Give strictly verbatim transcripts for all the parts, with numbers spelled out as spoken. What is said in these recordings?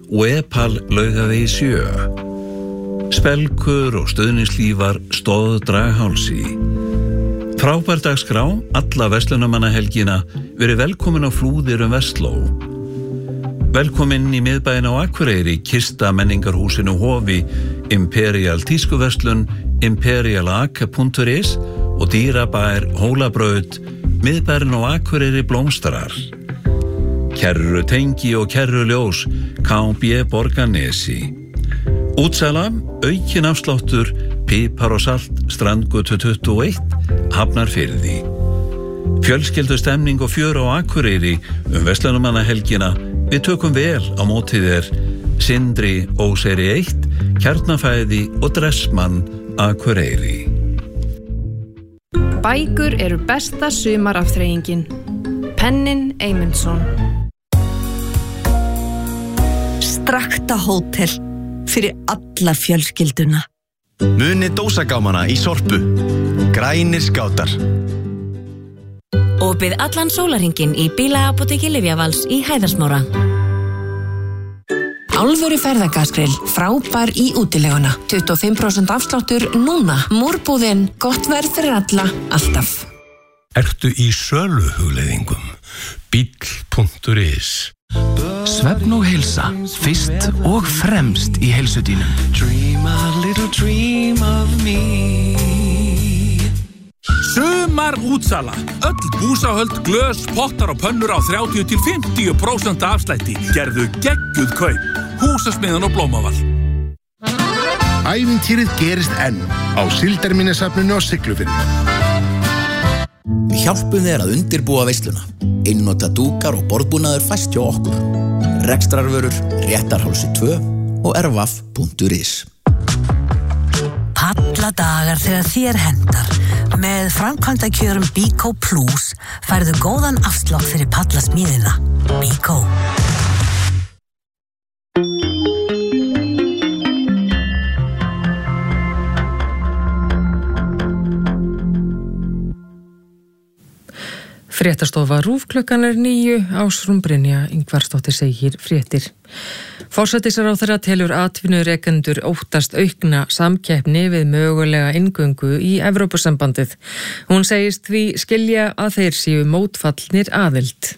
og Epal Laugavegi sjö. Spelkur og stuðningslífar stóð Draghálsi. Frábær dagskrá, alla verslunarmannahelgina, verið velkomin á Flúðir um Vestló. Velkomin í miðbæinn á Akureyri, Kista menningarhúsinu Hofi, Imperial tískuverslun, imperialak punktur is og dýrabær Hólabraut, miðbærinn á Akureyri blómstrar. Kerru tengi og kerru ljós, K B Borgarnesi. Útsala, aukin afsláttur, pipar og salt, Strandgötu tuttugu og eitt, Hafnarfirði. Fjölskyldustemning og fjör á Akureyri um verslunarmannahelgina. Við tökum vel á móti þér. Sindri Óseyri eitt, Kjarnafæði og Dressmann Akureyri. Bækur eru besta sumarafþreyingin. Pennin Eymundsson. Strakta hótel fyrir alla fjölskylduna. Munið dósagámana í Sorpu. Grænir skátar. Opið allan sólarhringinn í bílaapóteki Lyfjavals í Hæðarsmára. Alvöru ferðagaskrill, frábær í útileguna. tuttugu og fimm prósent afsláttur núna. Múrbúðin, gott verð fyrir alla, alltaf. Ertu í söluhugleiðingum? Bíll punktur is. Svefn og heilsa, fyrst og fremst í heilsudínum. Dream a little dream of me. Sumar útsala. Öll búsahöld, glös, pottar og pönnur á þrjátíu til fimmtíu prósent afslætti. Gerðu geggjuð kaup. Húsasmiðan og Blómavall. Ævintýrið gerist enn á Síldarminjasafninu á Siglufirði. Við hjálpum þér að undirbúa veisluna. Einnota dúkar og borðbúnaður fæst hjá okkur. Rekstrarvörur, Réttarhálsi tvö og ervaf punktur is. Palladagar þegar þér hendar. Með framkvæmdakjörum Bíkó Plus færðu góðan afslátt fyrir pallasmíðina. Bíkó. Fréttastofa RÚV klukkan er níu, Ásrún Brynja Ingvarsdóttir segir fréttir. Forsætisráðherra telur atvinnurekendur óttast aukna samkeppni við mögulega inngöngu í Evrópusambandið. Hún segist því skilja að þeir séu mótfallnir aðild.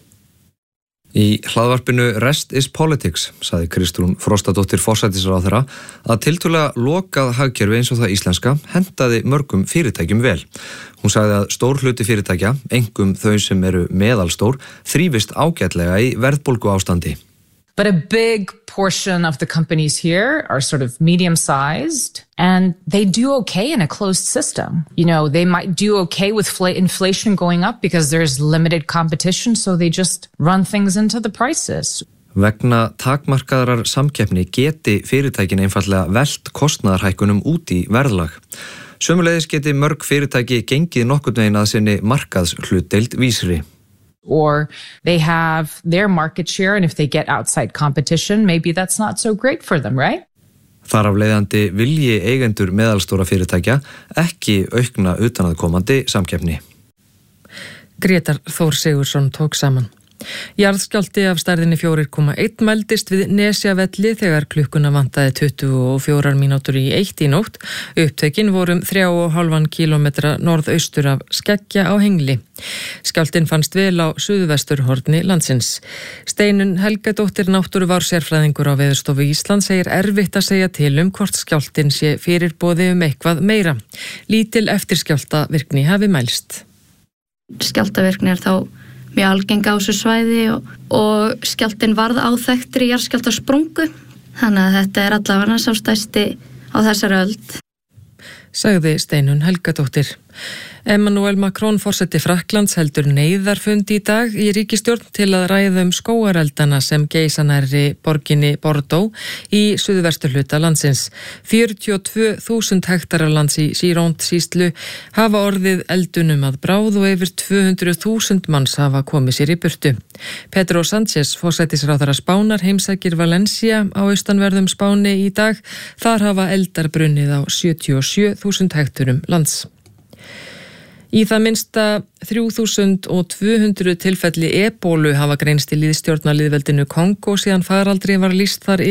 Í hlaðvarpinu Rest is Politics sagði Kristrún Frostadóttir forsætisráðherra að tiltölulega lokað hagkerfi eins og það íslenska hentaði mörgum fyrirtækjum vel. Hún sagði að stór hluti fyrirtækja, einkum þau sem eru meðalstór, þrífist ágætlega í verðbólgu ástandi. But a big portion of the companies here are sort of medium-sized, and they do okay in a closed system. You know, they might do okay with fl- inflation going up because there's limited competition, so they just run things into the prices. Vegna takmarkaðrar samkeppni geti fyrirtækin einfallega velt kostnaðarhækkunum út í verðlag. Sömuleiðis geti mörg fyrirtæki gengið nokkurn veginn að sinni markaðshlutdeild vísri. Or they have their market share, and if they get outside competition, maybe that's not so great for them, right? Þar af leiðandi vilji eigendur meðalstóra fyrirtækja ekki aukna utanaðkomandi samkeppni. Grétar Þór Sigurðsson tók saman. Jarðskjálfti af stærðinni fjóra komma eitt mældist við Nesjavelli þegar klukkuna vantaði tuttugu og fjórar mínútur í eitt í nótt. Upptökin voru um þrjá og hálfan kílómetra norðaustur af Skeggja á Hengli. Skjálftinn fannst vel á suðvesturhorni landsins. Steinunn Helgadóttir náttúruvár-sérfræðingur á Veðurstofu Íslands segir erfitt að segja til um hvort skjálftinn sé fyrirboði um eitthvað meira. Lítil eftirskjálftavirkni hafi mælst. Skjálftavirkni er þá mjög algeng á þessu svæði og, og skjálftinn varð áþekktri jarðskjálftasprungu. Þannig að þetta er allavega sá stærsti á þessari öld. Sagði Steinunn Helgadóttir. Emmanuel Macron forseti Frakklands heldur neyðarfund í dag í ríkisstjórn til að ræða um skógareldana sem geisa nærri borginni Bordeaux í suðvesturhluta landsins. fjörutíu og tvö þúsund hektarar lands í Gironde sýslu hafa orðið eldunum að bráð og yfir tvö hundruð þúsund manns hafa komið sér í burtu. Pedro Sánchez, forsætisráðherra Spánar, heimsækir Valencia á austanverðum Spáni í dag. Þar hafa eldar brunnið á sjötíu og sjö þúsund hekturum lands. Í það minnsta þrjú þúsund tvö hundruð tilfelli ebólu hafa greinst í lýðstjórnarlýðveldinu Kongó síðan faraldri var lýst þar